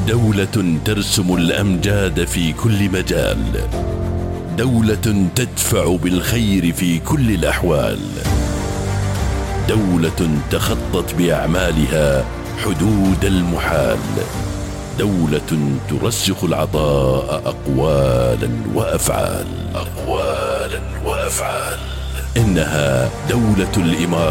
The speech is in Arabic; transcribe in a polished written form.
دولة ترسم الأمجاد في كل مجال، دولة تدفع بالخير في كل الأحوال، دولة تخطت بأعمالها حدود المحال، دولة ترسخ العطاء أقوالا وأفعال. إنها دولة الإمارات.